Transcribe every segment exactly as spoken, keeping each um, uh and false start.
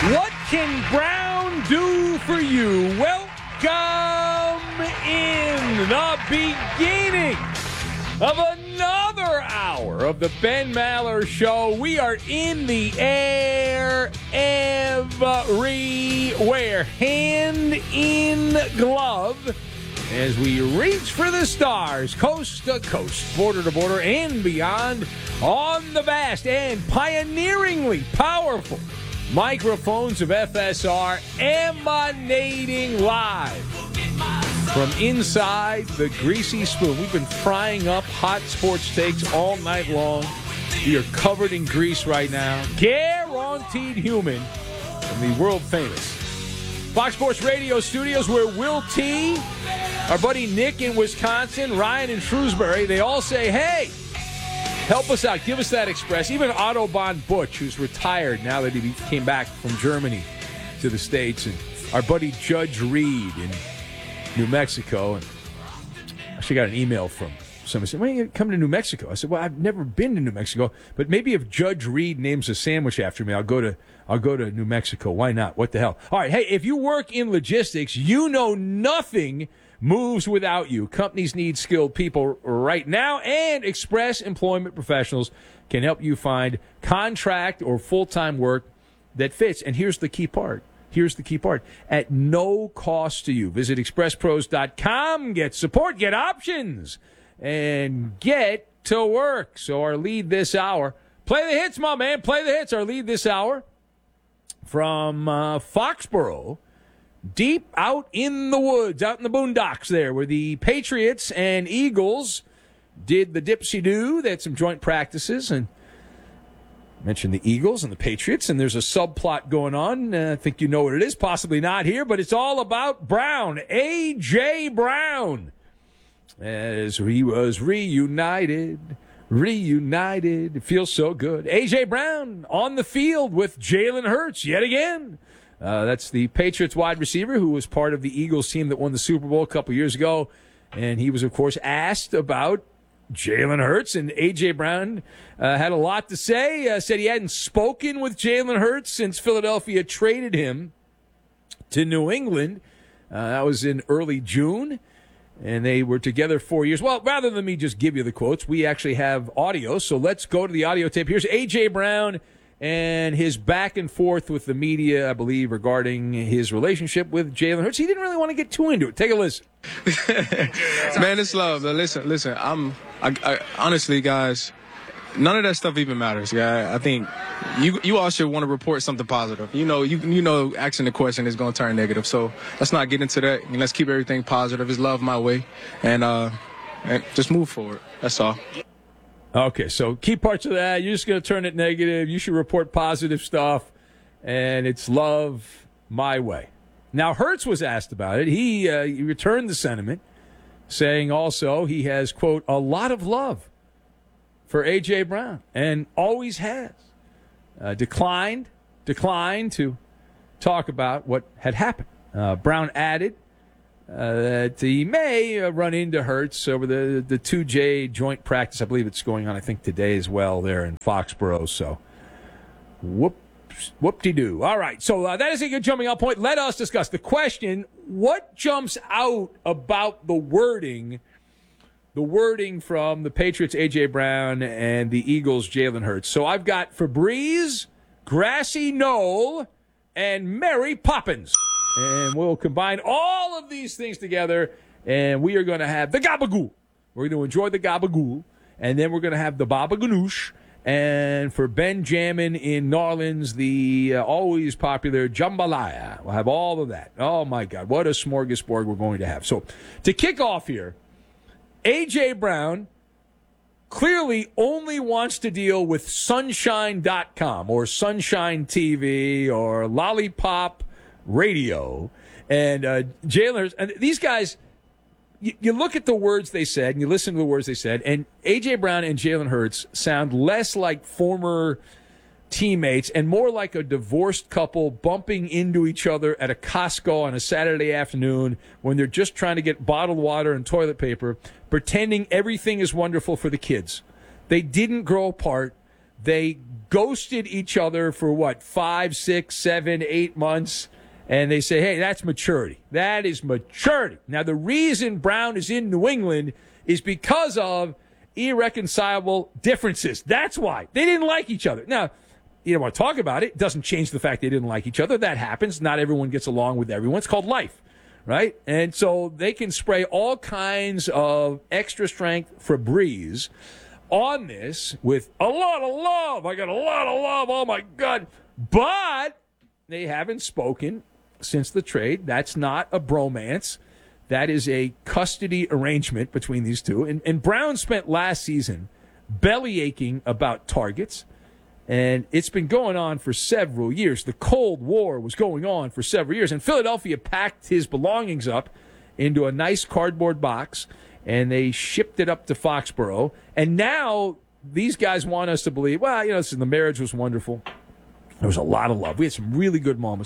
What can Brown do for you? Welcome in the beginning of another hour of the Ben Maller Show. We are in the air everywhere, hand in glove, as we reach for the stars, coast to coast, border to border, and beyond, on the vast and pioneeringly powerful microphones of F S R, emanating live from inside the Greasy Spoon. We've been frying up hot sports takes all night long. We are covered in grease right now. Guaranteed human from the world-famous Fox Sports Radio studios, where Will T, our buddy Nick in Wisconsin, Ryan in Shrewsbury, they all say, hey, help us out. Give us that express. Even Autobahn Butch, who's retired now that he came back from Germany to the States, and our buddy Judge Reed in New Mexico. And I actually got an email from someone saying, when are you coming to New Mexico? I said, well, I've never been to New Mexico, but maybe if Judge Reed names a sandwich after me, I'll go to I'll go to New Mexico. Why not? What the hell? All right, hey, if you work in logistics, you know nothing moves without you. Companies need skilled people right now, and Express Employment Professionals can help you find contract or full-time work that fits. And here's the key part. Here's the key part. At no cost to you. Visit express pros dot com, get support, get options, and get to work. So our lead this hour, play the hits, my man, play the hits. Our lead this hour from uh, Foxborough, deep out in the woods, out in the boondocks there, where the Patriots and Eagles did the dipsy-do. They had some joint practices, and mentioned the Eagles and the Patriots, and there's a subplot going on. Uh, I think you know what it is, possibly not here, but it's all about Brown, A J. Brown, as he was reunited, reunited. It feels so good. A J. Brown on the field with Jalen Hurts yet again. Uh, that's the Patriots wide receiver who was part of the Eagles team that won the Super Bowl a couple years ago. And he was, of course, asked about Jalen Hurts. And A J. Brown uh, had a lot to say. Uh, said he hadn't spoken with Jalen Hurts since Philadelphia traded him to New England. Uh, that was in early June. And they were together four years. Well, rather than me just give you the quotes, we actually have audio. So let's go to the audio tape. Here's A J. Brown and his back and forth with the media, I believe, regarding his relationship with Jalen Hurts. He didn't really want to get too into it. Take a listen. Man, it's love. Listen, listen. I'm I, I, honestly, guys, none of that stuff even matters. Yeah, I think you you all should want to report something positive. You know, you you know, asking the question is going to turn negative. So let's not get into that. And let's keep everything positive. It's love my way, and uh, and just move forward. That's all. Okay, so key parts of that, you're just going to turn it negative. You should report positive stuff, and it's love my way. Now, Hurts was asked about it. He, uh, he returned the sentiment, saying also he has, quote, a lot of love for A J. Brown, and always has. Uh, declined, declined to talk about what had happened. Uh, Brown added Uh, that he may uh, run into Hurts over the, the two J joint practice. I believe it's going on, I think, today as well there in Foxborough. So, whoops, whoop-de-doo. All right, so uh, that is a good jumping off point. Let us discuss the question, what jumps out about the wording, the wording from the Patriots, A J. Brown, and the Eagles, Jalen Hurts. So I've got Febreze, Grassy Knoll, and Mary Poppins. And we'll combine all of these things together, and we are going to have the gabagool. We're going to enjoy the gabagool, and then we're going to have the baba ganoush. And for Benjamin in New Orleans, the uh, always popular jambalaya. We'll have all of that. Oh, my God, what a smorgasbord we're going to have. So to kick off here, A J. Brown clearly only wants to deal with sunshine dot com or Sunshine T V or Lollipop Radio, and uh, Jalen, and these guys, you, you look at the words they said, and you listen to the words they said, and A J. Brown and Jalen Hurts sound less like former teammates and more like a divorced couple bumping into each other at a Costco on a Saturday afternoon when they're just trying to get bottled water and toilet paper, pretending everything is wonderful for the kids. They didn't grow apart. They ghosted each other for, what, five, six, seven, eight months, and they say, hey, that's maturity. That is maturity. Now, the reason Brown is in New England is because of irreconcilable differences. That's why. They didn't like each other. Now, you don't want to talk about it. It doesn't change the fact they didn't like each other. That happens. Not everyone gets along with everyone. It's called life, right? And so they can spray all kinds of extra strength Febreze on this with a lot of love. I got a lot of love. Oh, my God. But they haven't spoken since the trade. That's not a bromance. That is a custody arrangement between these two. And, and Brown spent last season belly aching about targets. And it's been going on for several years. The Cold War was going on for several years. And Philadelphia packed his belongings up into a nice cardboard box, and they shipped it up to Foxborough. And now these guys want us to believe, well, you know, listen, the marriage was wonderful. There was a lot of love. We had some really good moments.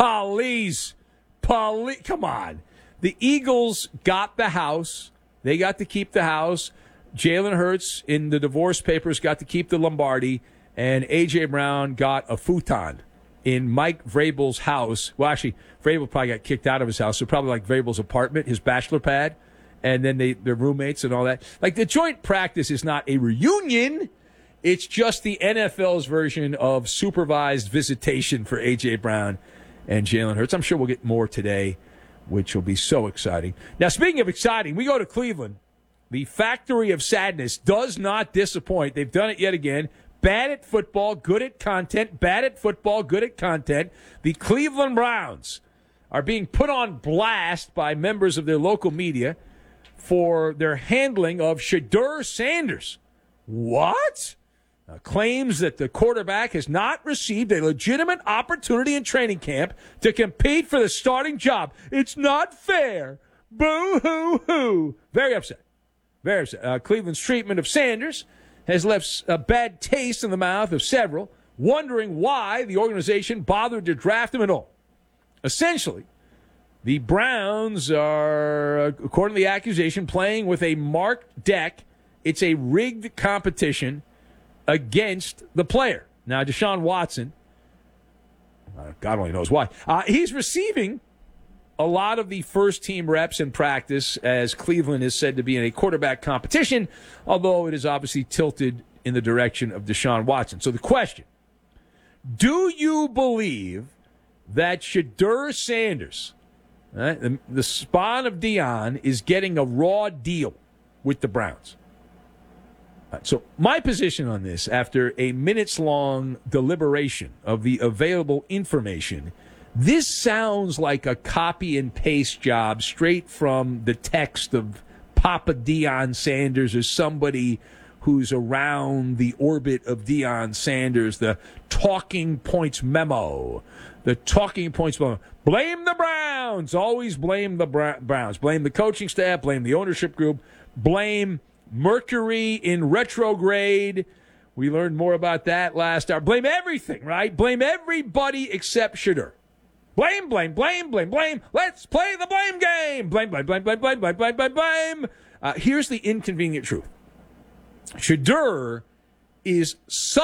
Police, police, come on. The Eagles got the house. They got to keep the house. Jalen Hurts in the divorce papers got to keep the Lombardi. And A J. Brown got a futon in Mike Vrabel's house. Well, actually, Vrabel probably got kicked out of his house, so probably like Vrabel's apartment, his bachelor pad, and then they, their roommates and all that. Like, the joint practice is not a reunion. It's just the N F L's version of supervised visitation for A J. Brown and Jalen Hurts. I'm sure we'll get more today, which will be so exciting. Now, speaking of exciting, we go to Cleveland. The factory of sadness does not disappoint. They've done it yet again. Bad at football, good at content. Bad at football, good at content. The Cleveland Browns are being put on blast by members of their local media for their handling of Shedeur Sanders. What? Uh, claims that the quarterback has not received a legitimate opportunity in training camp to compete for the starting job. It's not fair. Boo-hoo-hoo. Very upset. Very upset. Uh, Cleveland's treatment of Sanders has left a bad taste in the mouth of several, wondering why the organization bothered to draft him at all. Essentially, the Browns are, according to the accusation, playing with a marked deck. It's a rigged competition against the player. Now, Deshaun Watson, uh, God only knows why, uh, he's receiving a lot of the first-team reps in practice, as Cleveland is said to be in a quarterback competition, although it is obviously tilted in the direction of Deshaun Watson. So the question, do you believe that Shedeur Sanders, right, the, the spawn of Dion, is getting a raw deal with the Browns? Right, so my position on this, after a minutes-long deliberation of the available information, this sounds like a copy and paste job straight from the text of Papa Deion Sanders or somebody who's around the orbit of Deion Sanders, the talking points memo. The talking points memo. Blame the Browns. Always blame the Browns. Blame the coaching staff. Blame the ownership group. Blame Mercury in retrograde. We learned more about that last hour. Blame everything, right? Blame everybody except Shedeur. Blame, blame, blame, blame, blame. Let's play the blame game. Blame, blame, blame, blame, blame, blame, blame, blame, blame. Uh, here's the inconvenient truth. Shedeur is such